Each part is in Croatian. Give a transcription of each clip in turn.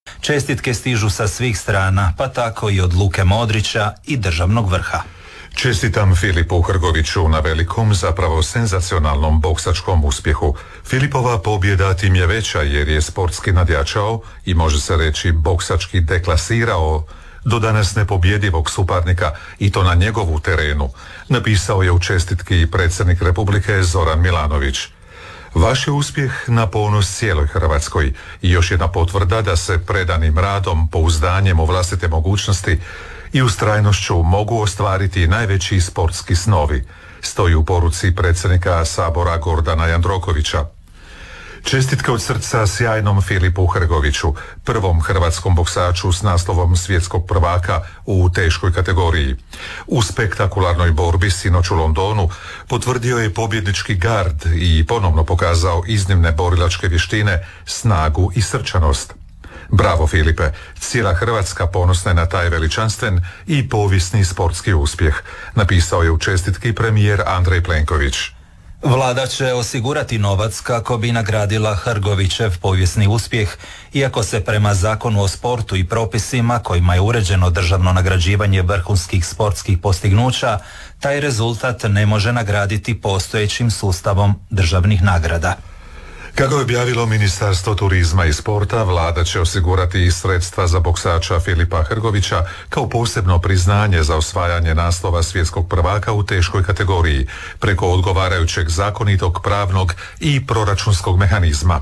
Čestitke stižu sa svih strana, pa tako i od Luke Modrića i državnog vrha. Čestitam Filipu Hrgoviću na velikom, zapravo senzacionalnom boksačkom uspjehu. Filipova pobjeda tim je veća jer je sportski nadjačao i može se reći boksački deklasirao do danas nepobjedivog suparnika i to na njegovu terenu, napisao je u čestitki predsjednik Republike Zoran Milanović. Vaš je uspjeh na ponos cijeloj Hrvatskoj i još jedna potvrda da se predanim radom, pouzdanjem u vlastite mogućnosti i ustrajnošću mogu ostvariti najveći sportski snovi, stoji u poruci predsjednika Sabora Gordana Jandrokovića. Čestitke od srca sjajnom Filipu Hrgoviću, prvom hrvatskom boksaču s naslovom svjetskog prvaka u teškoj kategoriji. U spektakularnoj borbi sinoć u Londonu potvrdio je pobjednički gard i ponovno pokazao iznimne borilačke vještine, snagu i srčanost. Bravo Filipe, cijela Hrvatska ponosna je na taj veličanstven i povijesni sportski uspjeh, napisao je u čestitki premijer Andrej Plenković. Vlada će osigurati novac kako bi nagradila Hrgovićev povijesni uspjeh, iako se prema Zakonu o sportu i propisima kojima je uređeno državno nagrađivanje vrhunskih sportskih postignuća, taj rezultat ne može nagraditi postojećim sustavom državnih nagrada. Kako je objavilo Ministarstvo turizma i sporta, vlada će osigurati i sredstva za boksača Filipa Hrgovića kao posebno priznanje za osvajanje naslova svjetskog prvaka u teškoj kategoriji preko odgovarajućeg zakonitog, pravnog i proračunskog mehanizma.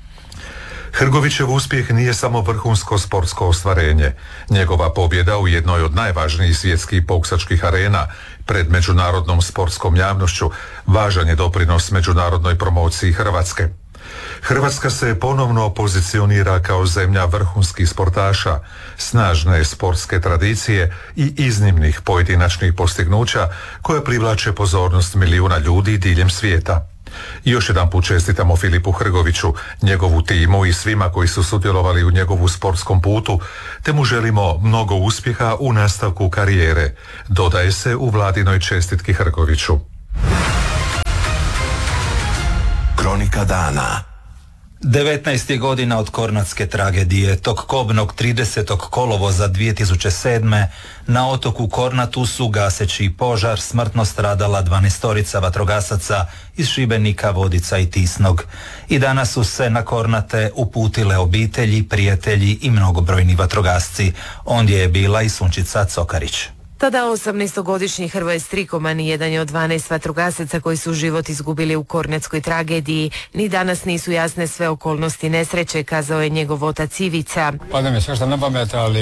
Hrgovićev uspjeh nije samo vrhunsko sportsko ostvarenje. Njegova pobjeda u jednoj od najvažnijih svjetskih boksačkih arena pred međunarodnom sportskom javnošću važan je doprinos međunarodnoj promociji Hrvatske. Hrvatska se ponovno pozicionira kao zemlja vrhunskih sportaša, snažne sportske tradicije i iznimnih pojedinačnih postignuća koje privlače pozornost milijuna ljudi diljem svijeta. Još jedan put čestitamo Filipu Hrgoviću, njegovu timu i svima koji su sudjelovali u njegovu sportskom putu, te mu želimo mnogo uspjeha u nastavku karijere, dodaje se u vladinoj čestitki Hrgoviću. Kronika dana. 19 je godina od kornatske tragedije. Tog kobnog 30. kolovoza 2007. na otoku Kornatu su gaseći požar smrtno stradala 12 vatrogasaca iz Šibenika, Vodica i Tisnog. I danas su se na Kornate uputile obitelji, prijatelji i mnogobrojni vatrogasci. Ondje je bila i Sunčica Cokarić. Tada 18-godišnji Hrvoje Strikoman jedan je od 12 vatrogasaca koji su život izgubili u kornatskoj tragediji. Ni danas nisu jasne sve okolnosti nesreće, kazao je njegov otac Ivica. Pada mi svašta na pamet, ali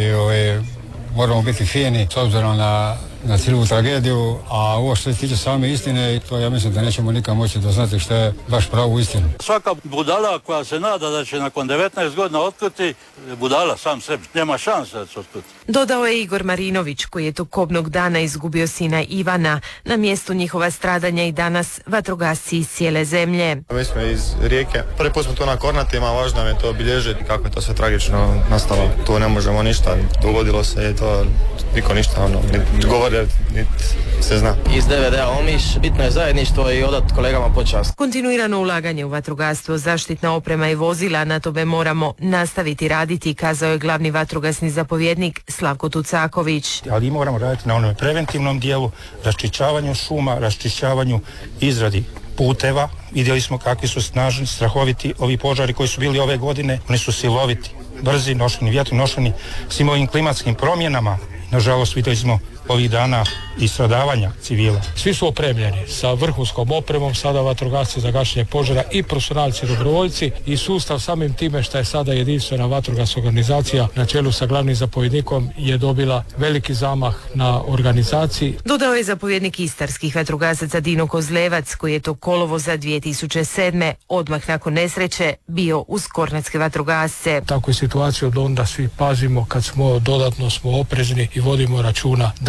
moramo biti fini s obzirom na cijelu tragediju, a ovo što se tiče same istine, to ja mislim da nećemo nikad moći doznati što je baš pravu istinu. Svaka budala koja se nada da će nakon 19 godina otkriti, budala sam sebi, nema šanse da se otkriti. Dodao je Igor Marinović, koji je tog kobnog dana izgubio sina Ivana. Na mjestu njihova stradanja i danas vatrogasci iz cijele zemlje. Mi smo iz Rijeke, prvi put smo tu na Kornatima, važno nam je to obilježiti kako je to sve tragično nastalo. Tu ne možemo ništa, dogodilo se i to niko ništa, niti govore, niti se zna. Iz DVD-a Omiš, bitno je zajedništvo i odat kolegama počast. Kontinuirano ulaganje u vatrogastvo, zaštitna oprema i vozila, na tome moramo nastaviti raditi, kazao je glavni vatrogasni zapovjednik Slavko Tucaković. Ali moramo raditi na onom preventivnom dijelu, raščišćavanju šuma, raščišćavanju izradi puteva. Vidjeli smo kakvi su snažni, strahoviti ovi požari koji su bili ove godine. Oni su siloviti, brzi, nošeni vjetru, nošeni svim ovim klimatskim promjenama. Nažalost, vidjeli smo ovih dana i stradavanja civila. Svi su opremljeni sa vrhunskom opremom, sada vatrogasci za gašenje požara i profesionalci dobrovoljci i sustav samim time što je sada jedinstvena vatrogasna organizacija na čelu sa glavnim zapovjednikom je dobila veliki zamah na organizaciji. Dodao je zapovjednik istarskih vatrogasaca Dino Kozlevac, koji je to kolovoza 2007. odmah nakon nesreće bio uz kornatske vatrogasce. Tako je situacija od onda svi pazimo kad smo dodatno smo oprezni i vodimo računa da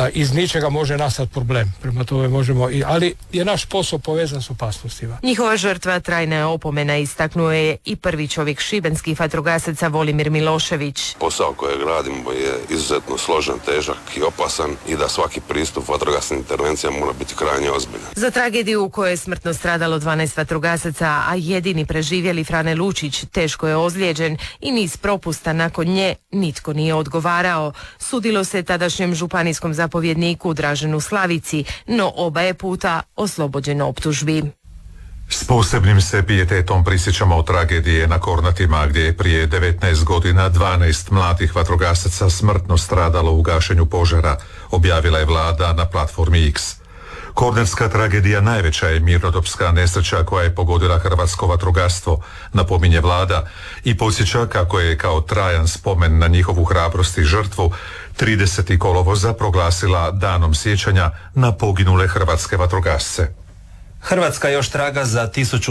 iz ničega može nastati problem. Prema tome možemo, ali je naš posao povezan s opasnostima. Njihova žrtva trajna je opomena, istaknuo je i prvi čovjek šibenskih vatrogasaca Volimir Milošević. Posao kojeg radimo je izuzetno složen, težak i opasan i da svaki pristup vatrogasnim intervencijama mora biti krajnje ozbiljan. Za tragediju u kojoj je smrtno stradalo 12 vatrogasaca, a jedini preživjeli Frane Lučić teško je ozlijeđen i niz propusta nakon nje nitko nije odgovarao. Sudilo se tadašnjem županijskom zapovjedniku Draženu Slavici, no oba je puta oslobođen optužbi. S posebnim se pijetetom prisjećamo tragedije na Kornatima gdje je prije 19 godina 12 mladih vatrogasaca smrtno stradalo u gašenju požara, objavila je vlada na platformi X. Kornatska tragedija najveća je mirnodopska nesreća koja je pogodila hrvatsko vatrogastvo, napominje vlada i podsjeća kako je kao trajan spomen na njihovu hrabrost i žrtvu 30. kolovoza proglasila danom sjećanja na poginule hrvatske vatrogasce. Hrvatska još traga za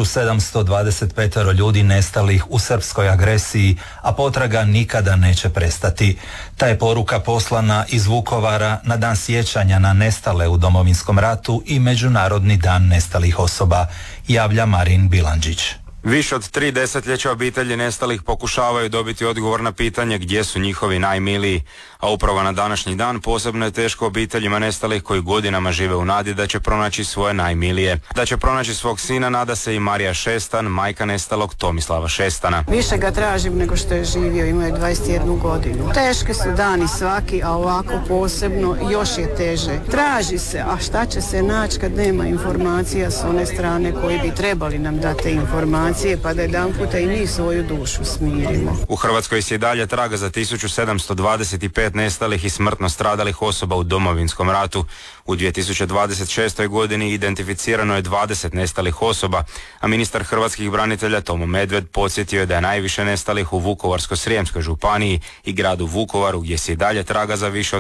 1725 ljudi nestalih u srpskoj agresiji, a potraga nikada neće prestati. Ta je poruka poslana iz Vukovara na dan sjećanja na nestale u Domovinskom ratu i Međunarodni dan nestalih osoba, javlja Marin Bilandžić. Više od 3 desetljeća obitelji nestalih pokušavaju dobiti odgovor na pitanje gdje su njihovi najmiliji, a upravo na današnji dan posebno je teško obiteljima nestalih koji godinama žive u nadi da će pronaći svoje najmilije. Da će pronaći svog sina nada se i Marija Šestan, majka nestalog Tomislava Šestana. Više ga tražim nego što je živio, imao je 21 godinu. Teški su dani svaki, a ovako posebno još je teže. Traži se, a šta će se naći kad nema informacija s one strane koji bi trebali nam dati informacije, pa da jedan puta i mi svoju dušu smirimo. U Hrvatskoj se i dalje traga za 1725 nestalih i smrtno stradalih osoba u Domovinskom ratu. U 2026. godini identificirano je 20 nestalih osoba, a ministar hrvatskih branitelja Tomo Medved podsjetio je da je najviše nestalih u Vukovarsko-srijemskoj županiji i gradu Vukovaru gdje se i dalje traga za više od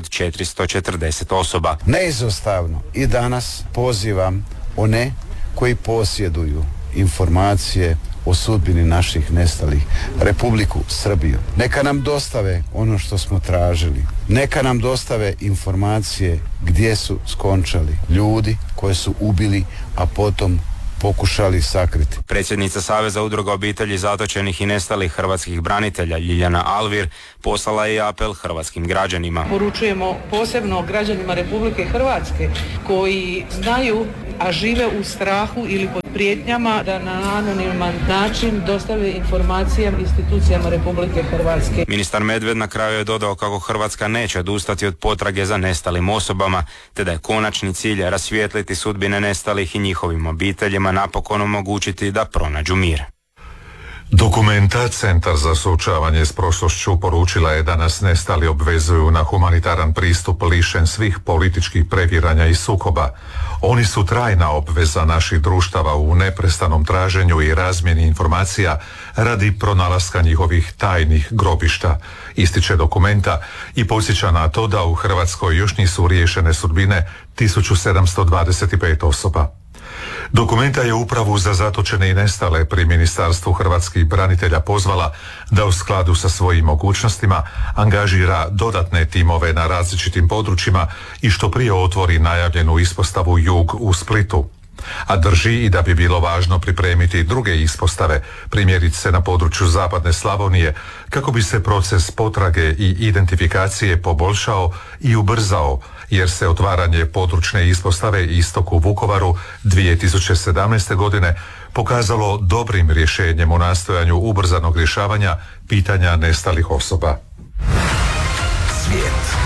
440 osoba. Neizostavno i danas pozivam one koji posjeduju informacije o sudbini naših nestalih, Republiku Srbiju. Neka nam dostave ono što smo tražili. Neka nam dostave informacije gdje su skončali ljudi koje su ubili, a potom pokušali sakriti. Predsjednica Saveza udruga obitelji zatočenih i nestalih hrvatskih branitelja Ljiljana Alvir poslala je apel hrvatskim građanima. Poručujemo posebno građanima Republike Hrvatske koji znaju, a žive u strahu ili pod prijetnjama, da na anoniman način dostave informacije institucijama Republike Hrvatske. Ministar Medved na kraju je dodao kako Hrvatska neće odustati od potrage za nestalim osobama, te da je konačni cilj rasvijetliti sudbine nestalih i njihovim obiteljima napokon omogućiti da pronađu mir. Dokumenta Centar za suočavanje s prošlošću poručila je da nas nestali obvezuju na humanitaran pristup lišen svih političkih previranja i sukoba. Oni su trajna obveza naših društava u neprestanom traženju i razmjeni informacija radi pronalaska njihovih tajnih grobišta, ističe dokumenta i podsjeća na to da u Hrvatskoj još nisu riješene sudbine 1725 osoba. Dokumenta je Upravu za zatočene i nestale pri Ministarstvu hrvatskih branitelja pozvala da u skladu sa svojim mogućnostima angažira dodatne timove na različitim područjima i što prije otvori najavljenu ispostavu Jug u Splitu. A drži i da bi bilo važno pripremiti druge ispostave, primjerice na području Zapadne Slavonije, kako bi se proces potrage i identifikacije poboljšao i ubrzao, jer se otvaranje područne ispostave Istok u Vukovaru 2017. godine pokazalo dobrim rješenjem u nastojanju ubrzanog rješavanja pitanja nestalih osoba. Svijet.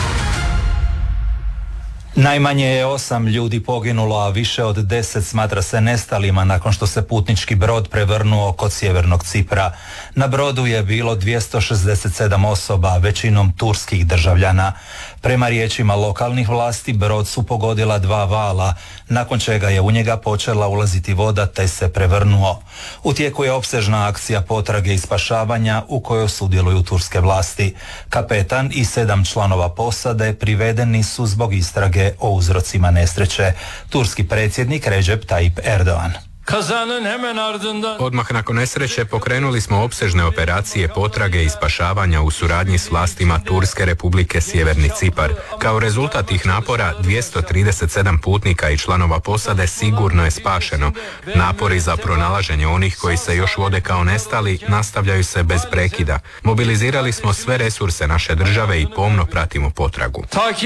Najmanje je 8 ljudi poginulo, a više od 10 smatra se nestalima nakon što se putnički brod prevrnuo kod sjevernog Cipra. Na brodu je bilo 267 osoba, većinom turskih državljana. Prema riječima lokalnih vlasti, brod su pogodila 2 vala, nakon čega je u njega počela ulaziti voda te se prevrnuo. U tijeku je opsežna akcija potrage i spašavanja u kojoj sudjeluju turske vlasti. Kapetan i 7 članova posade privedeni su zbog istrage o uzrocima nesreće. Turski predsjednik Recep Tayyip Erdogan. Odmah nakon nesreće pokrenuli smo opsežne operacije potrage i spašavanja u suradnji s vlastima Turske Republike Sjeverni Cipar. Kao rezultat tih napora 237 putnika i članova posade sigurno je spašeno. Napori za pronalaženje onih koji se još vode kao nestali nastavljaju se bez prekida. Mobilizirali smo sve resurse naše države i pomno pratimo potragu.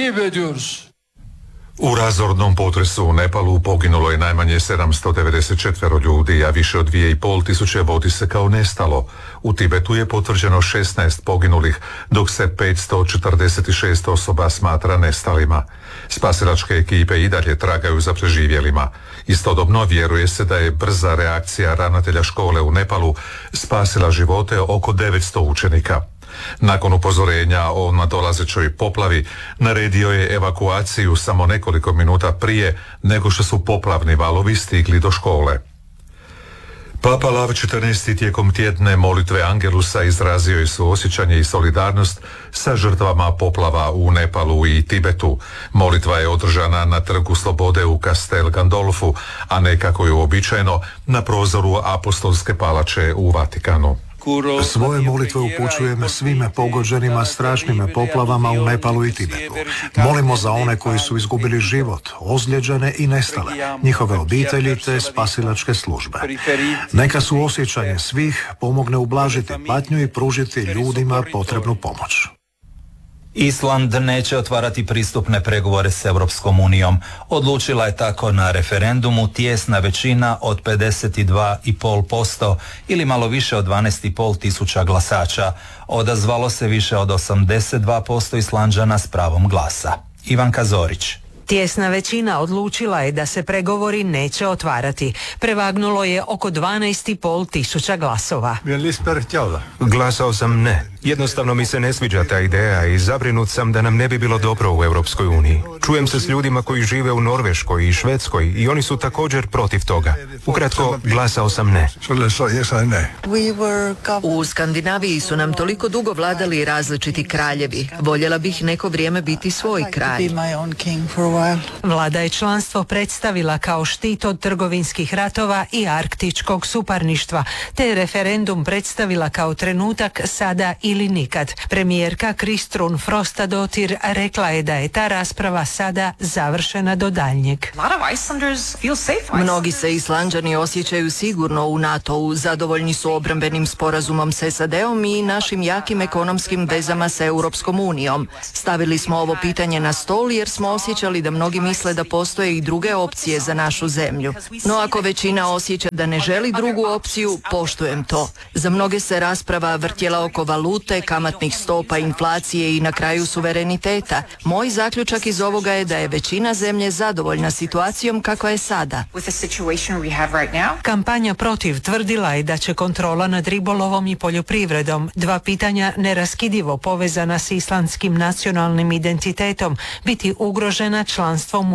U razornom potresu u Nepalu poginulo je najmanje 794 ljudi, a više od 2500 vodi se kao nestalo. U Tibetu je potvrđeno 16 poginulih, dok se 546 osoba smatra nestalima. Spasilačke ekipe i dalje tragaju za preživjelima. Istodobno vjeruje se da je brza reakcija ravnatelja škole u Nepalu spasila živote oko 900 učenika. Nakon upozorenja o nadolazećoj poplavi, naredio je evakuaciju samo nekoliko minuta prije nego što su poplavni valovi stigli do škole. Papa Lav XIV tijekom tjedne molitve Angelusa izrazio je suosjećanje i solidarnost sa žrtvama poplava u Nepalu i Tibetu. Molitva je održana na Trgu Slobode u Castel Gandolfu, a ne kako je uobičajeno na prozoru Apostolske palače u Vatikanu. Svoje molitve upućujem svime pogođenima strašnim poplavama u Nepalu i Tibetu. Molimo za one koji su izgubili život, ozlijeđene i nestale, njihove obitelji te spasilačke službe. Neka suosjećanje svih pomogne ublažiti patnju i pružiti ljudima potrebnu pomoć. Island neće otvarati pristupne pregovore s Europskom unijom. Odlučila je tako na referendumu tijesna većina od 52,5% ili malo više od 12,5 tisuća glasača. Odazvalo se više od 82% Islanđana s pravom glasa. Ivanka Zorić. Tijesna većina odlučila je da se pregovori neće otvarati. Prevagnulo je oko 12,5 tisuća glasova. Glasao sam ne. Jednostavno mi se ne sviđa ta ideja i zabrinut sam da nam ne bi bilo dobro u Europskoj uniji. Čujem se s ljudima koji žive u Norveškoj i Švedskoj i oni su također protiv toga. Ukratko, glasao sam ne. U Skandinaviji su nam toliko dugo vladali različiti kraljevi. Voljela bih neko vrijeme biti svoj kralj. Vlada je članstvo predstavila kao štit od trgovinskih ratova i arktičkog suparništva, te referendum predstavila kao trenutak sada ili nikad. Premijerka Kristrún Frostadóttir rekla je da je ta rasprava sada završena do daljnjeg. Mnogi se Islanđani osjećaju sigurno u NATO-u, zadovoljni su obrambenim sporazumom s SAD-om i našim jakim ekonomskim vezama s Europskom unijom. Stavili smo ovo pitanje na stol jer smo osjećali da mnogi misle da postoje i druge opcije za našu zemlju. No ako većina osjeća da ne želi drugu opciju, poštujem to. Za mnoge se rasprava vrtjela oko valute, kamatnih stopa, inflacije i na kraju suvereniteta. Moj zaključak iz ovoga je da je većina zemlje zadovoljna situacijom kakva je sada. Kampanja protiv tvrdila je da će kontrola nad ribolovom i poljoprivredom, dva pitanja neraskidivo povezana s islandskim nacionalnim identitetom, biti ugrožena članstvom